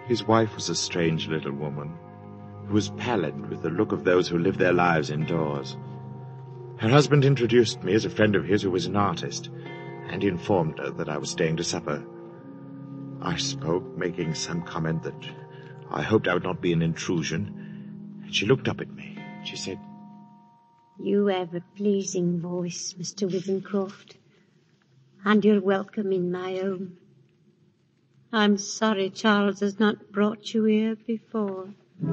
His wife was a strange little woman, who was pallid with the look of those who live their lives indoors. Her husband introduced me as a friend of his who was an artist, and informed her that I was staying to supper. I spoke, making some comment that I hoped I would not be an intrusion, and she looked up at me. She said, "You have a pleasing voice, Mr. Withencroft, and you're welcome in my home. I'm sorry Charles has not brought you here before."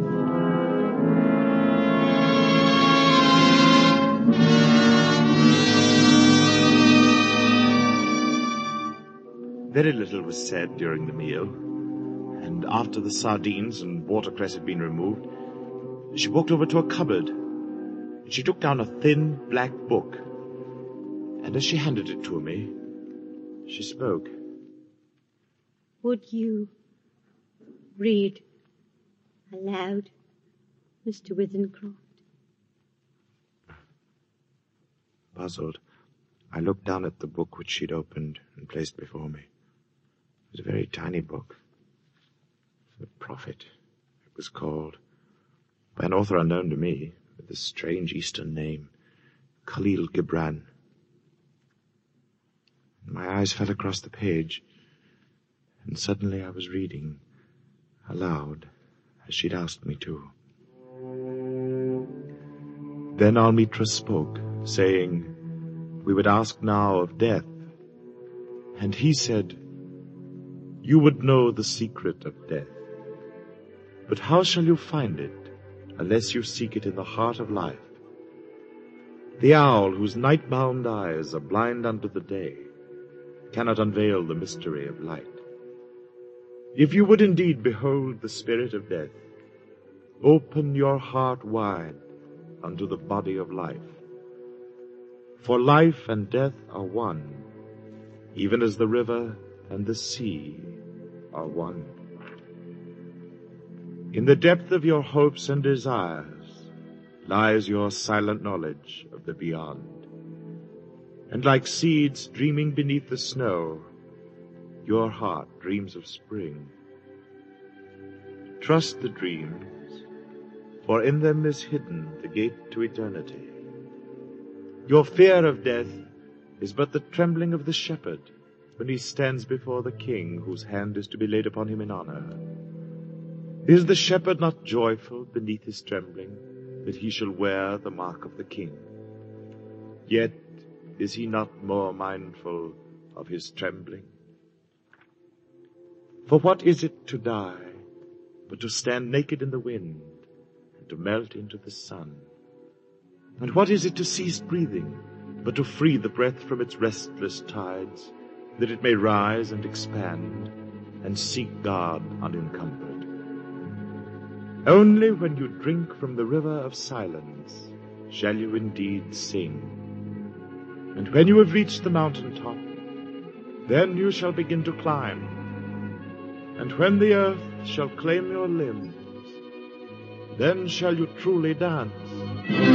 Very little was said during the meal, and after the sardines and watercress had been removed, she walked over to a cupboard. She took down a thin black book, and as she handed it to me, she spoke. "Would you read aloud, Mr. Withencroft?" Puzzled, I looked down at the book which she'd opened and placed before me. It was a very tiny book. The Prophet, it was called, by an author unknown to me, with a strange Eastern name, Khalil Gibran. My eyes fell across the page, and suddenly I was reading aloud, as she'd asked me to. Then Almitra spoke, saying, "We would ask now of death." And he said, "You would know the secret of death. But how shall you find it, unless you seek it in the heart of life? The owl, whose night-bound eyes are blind unto the day, cannot unveil the mystery of light. If you would indeed behold the spirit of death, open your heart wide unto the body of life. For life and death are one, even as the river and the sea are one. In the depth of your hopes and desires lies your silent knowledge of the beyond. And like seeds dreaming beneath the snow, your heart dreams of spring. Trust the dreams, for in them is hidden the gate to eternity. Your fear of death is but the trembling of the shepherd when he stands before the king whose hand is to be laid upon him in honor. Is the shepherd not joyful beneath his trembling that he shall wear the mark of the king? Yet is he not more mindful of his trembling? For what is it to die but to stand naked in the wind and to melt into the sun? And what is it to cease breathing but to free the breath from its restless tides, that it may rise and expand and seek God unencumbered? Only when you drink from the river of silence shall you indeed sing. And when you have reached the mountain top, then you shall begin to climb. And when the earth shall claim your limbs, then shall you truly dance.